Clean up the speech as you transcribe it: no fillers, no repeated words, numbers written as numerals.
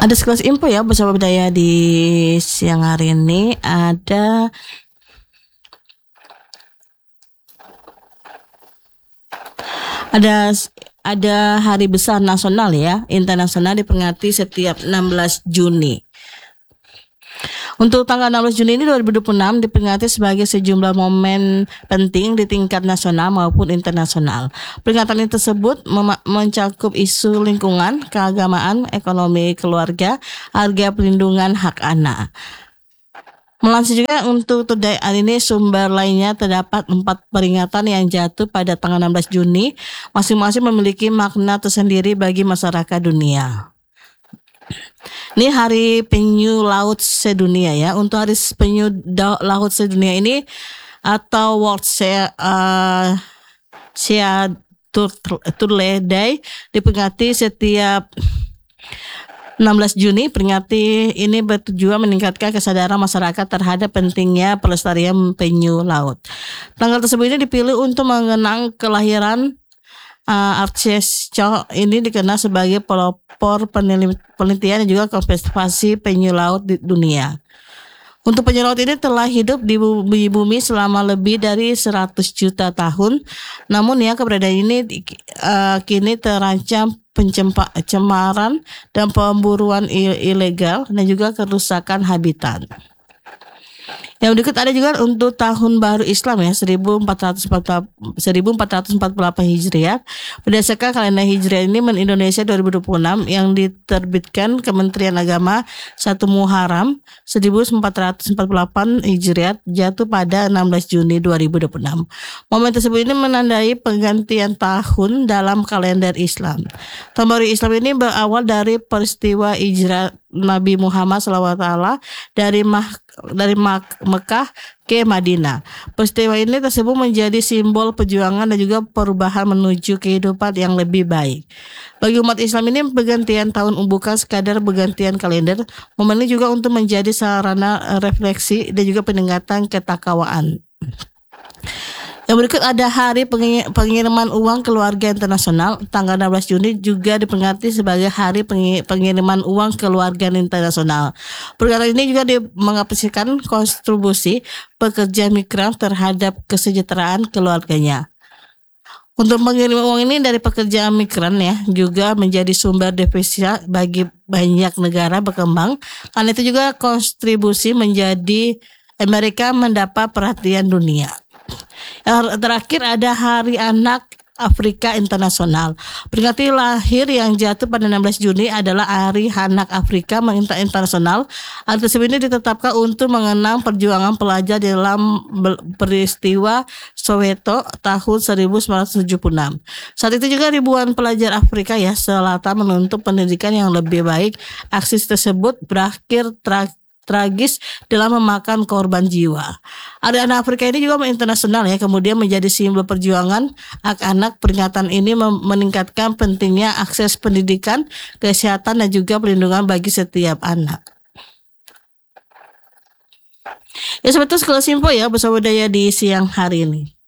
Ada sekelas info ya bersama budaya di siang hari ini. Ada ada hari besar nasional ya, internasional diperingati setiap 16 Juni. Untuk tanggal 16 Juni ini 2026 diperingati sebagai sejumlah momen penting di tingkat nasional maupun internasional. Peringatan ini tersebut mencakup isu lingkungan, keagamaan, ekonomi keluarga, harga perlindungan hak anak. Melansir juga untuk Today hari ini sumber lainnya terdapat 4 peringatan yang jatuh pada tanggal 16 Juni, masing-masing memiliki makna tersendiri bagi masyarakat dunia. Ini Hari Penyu Laut Sedunia ya. Untuk Hari Penyu Laut Sedunia ini atau World Sea Turtle Day diperingati setiap 16 Juni. Peringati ini bertujuan meningkatkan kesadaran masyarakat terhadap pentingnya pelestarian penyu laut. Tanggal tersebut ini dipilih untuk mengenang kelahiran Arches Chow. Ini dikenal sebagai pelopor penelitian dan juga konservasi penyu laut di dunia. Untuk penyu laut ini telah hidup di bumi selama lebih dari 100 juta tahun. Namun ya keberadaan ini kini terancam pencemaran dan pemburuan ilegal dan juga kerusakan habitat. Yang berikut ada juga untuk tahun baru Islam ya 1448 Hijriah. Berdasarkan kalender Hijriah ini Indonesia 2026 yang diterbitkan Kementerian Agama 1 Muharram 1448 Hijriah jatuh pada 16 Juni 2026. Momen tersebut ini menandai pergantian tahun dalam kalender Islam. Tahun baru Islam ini berawal dari peristiwa hijrah Nabi Muhammad SAW dari Mekah ke Madinah. Peristiwa ini tersebut menjadi simbol perjuangan dan juga perubahan menuju kehidupan yang lebih baik. Bagi umat Islam ini pergantian tahun bukan sekadar pergantian kalender, momen ini juga untuk menjadi sarana refleksi dan juga peningkatan ketakwaan. Yang berikut ada Hari Pengiriman Uang Keluarga Internasional. Tanggal 16 Juni juga diperingati sebagai Hari Pengiriman Uang Keluarga Internasional. Peringatan ini juga mengapresiasikan kontribusi pekerja migran terhadap kesejahteraan keluarganya. Untuk pengiriman uang ini dari pekerja migran ya juga menjadi sumber devisa bagi banyak negara berkembang. Karena itu juga kontribusi menjadi Amerika mendapat perhatian dunia. Yang terakhir ada Hari Anak Afrika Internasional. Peringati lahir yang jatuh pada 16 Juni adalah Hari Anak Afrika Internasional. Hari tersebut ini ditetapkan untuk mengenang perjuangan pelajar dalam peristiwa Soweto tahun 1976. Saat itu juga ribuan pelajar Afrika ya Selatan menuntut pendidikan yang lebih baik. Aksi tersebut berakhir tragis dalam memakan korban jiwa. Hari Anak Afrika ini juga internasional ya, kemudian menjadi simbol perjuangan hak-anak. Peringatan ini meningkatkan pentingnya akses pendidikan, kesehatan dan juga perlindungan bagi setiap anak. Ya seperti sekelas info ya bersama budaya di siang hari ini.